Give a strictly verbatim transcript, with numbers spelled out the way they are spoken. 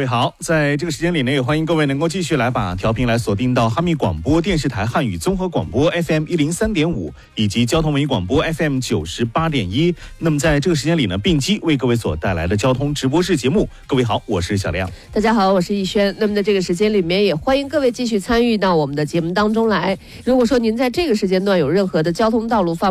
位好，在这个时间里呢，也欢迎各位能够继续来把调频来锁定到哈密广播电视台汉语综合广播 F M 一零三点五，以及交通文艺广播 F M 九十八点一。那么在这个时间里呢，并机为各位所带来的交通直播室节目。各位好，我是小亮。 大家好，我是逸轩。那么在这个时间里面，也欢迎各位继续参与到我们的节目当中来。如果说您在这个时间段有任何的交通道路方